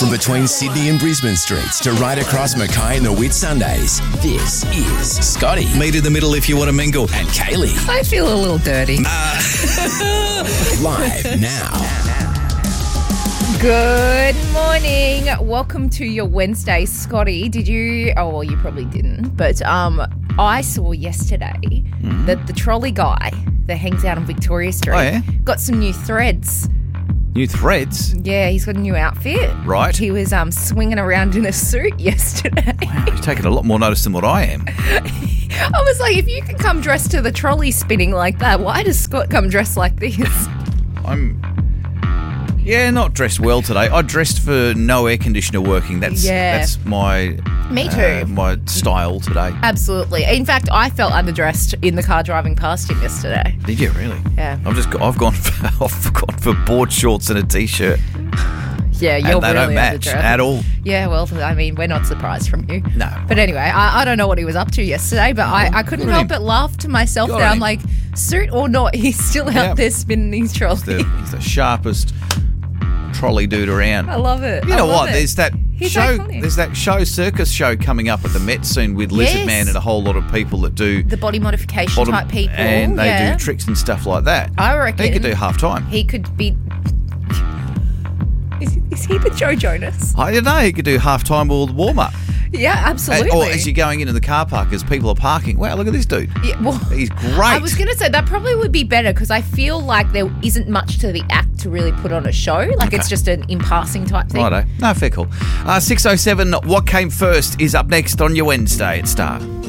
From between Sydney and Brisbane streets to right across Mackay and the Whitsundays, this is Scotty. Meet in the middle if you want to mingle. And Kaylee. I feel a little dirty. Live now. Good morning. Welcome to your Wednesday, Scotty. Did you? Oh, well, you probably didn't. But I saw yesterday that the trolley guy that hangs out on Victoria Street got some new threads. New threads? Yeah, he's got a new outfit. Right. He was swinging around in a suit yesterday. Wow, he's taking a lot more notice than what I am. I was like, if you can come dressed to the trolley spinning like that, why does Scott come dressed like this? I'm not dressed well today. I dressed for no air conditioner working. That's my Me too. My style today. Absolutely. In fact, I felt underdressed in the car driving past him yesterday. Did you really? Yeah. I've gone for board shorts and a t-shirt. Yeah, you're and they really don't match underdressed. at all. Yeah, well, I mean, we're not surprised from you. No. But anyway, I don't know what he was up to yesterday, but I couldn't help but laugh to myself Good that on I'm him. like, suit or not, he's still out there spinning these trolleys. He's the sharpest trolley dude around. I love it. You know what? There's that He's show. iconic. There's that circus show coming up at the Met soon with Lizard Man and a whole lot of people that do the body modification type people. and they do tricks and stuff like that. I reckon he could do half time. He could be. Is he the Joe Jonas? I don't know. He could do half time or the warm up. Yeah, absolutely. Or as you're going into the car park, as people are parking. Wow, look at this dude. Yeah, well, he's great. I was going to say that probably would be better because I feel like there isn't much to the act to really put on a show. Like it's just an in-passing type thing. Righto. No, fair call. 6:07, What Came First is up next on your Wednesday at Star.